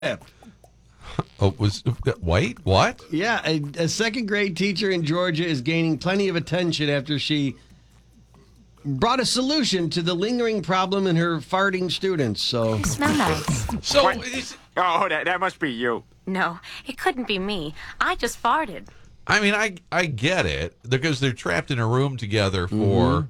Oh, wait, what? Yeah, a second grade teacher in Georgia is gaining plenty of attention after she brought a solution to the lingering problem in her farting students. So You smell nice. So, Oh, that must be you. No, it couldn't be me. I just farted. I mean, I get it because they're trapped in a room together for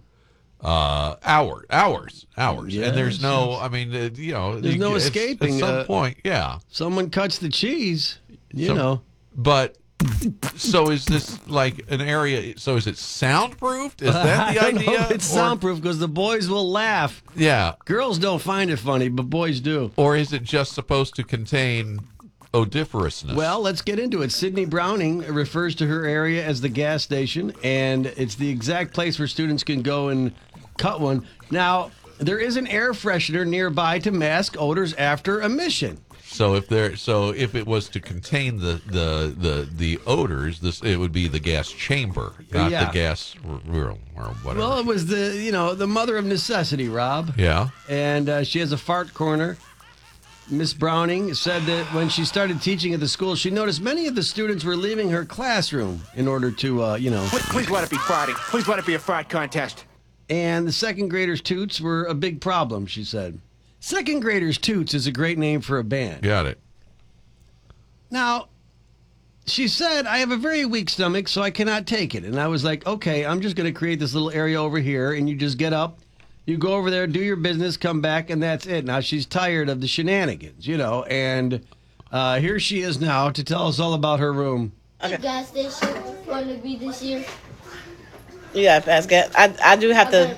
hours, Yes, and there's no. I mean, there's no escaping. At some point, yeah. someone cuts the cheese, you know. But so is this like an area? So is it soundproofed? Is that the I don't idea? know if it's soundproof because the boys will laugh. Yeah. Girls don't find it funny, but boys do. Or is it just supposed to contain odoriferousness? Well, let's get into it. Sydney Browning refers to her area as the gas station, and it's the exact place where students can go and cut one. Now, there is an air freshener nearby to mask odors after emission. So if it was to contain the odors, it would be the gas chamber, not the gas room or whatever. Well, it was the mother of necessity, Rob. Yeah. And she has a fart corner. Miss Browning said that when she started teaching at the school, she noticed many of the students were leaving her classroom in order to, Please let it be farting. Please let it be a fart contest. And the second graders' toots were a big problem, she said. Second graders' toots is a great name for a band. Got it. Now, she said, I have a very weak stomach, so I cannot take it. And I was like, okay, I'm just going to create this little area over here, and you just get up, you go over there, do your business, come back, and that's it. Now, she's tired of the shenanigans, and here she is now to tell us all about her room. Okay. Gas station going to be this year. Yeah, pass gas. I do have to.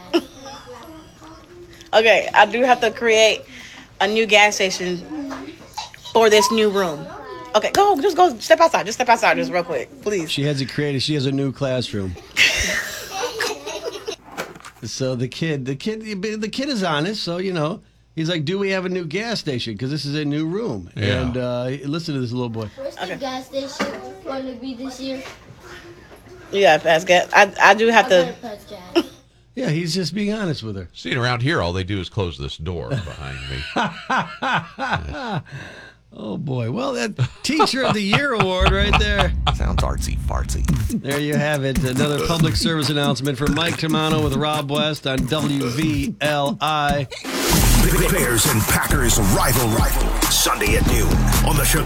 Okay, I do have to create a new gas station for this new room. Okay, just go, step outside. Just step outside, just real quick, please. She has a new classroom. So the kid is honest. So he's like, "Do we have a new gas station? Because this is a new room." Yeah. And listen to this little boy. Where's the gas station going to be this year? Yeah, pass gas. I do have to. Yeah, he's just being honest with her. See, around here, all they do is close this door behind me. Oh boy! Well, that Teacher of the Year award right there. Sounds artsy fartsy. There you have it. Another public service announcement from Mike Tamano with Rob West on WVLI. Bears and Packers rival Sunday at noon on the Chicago